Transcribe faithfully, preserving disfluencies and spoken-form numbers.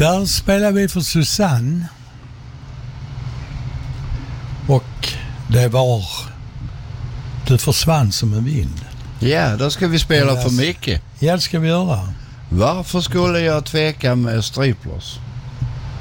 Där spelar vi för Susanne. Och det var... Du försvann som en vind. Ja, då ska vi spela för mycket. Ja, det ska vi göra. Varför skulle jag tveka med Striplers?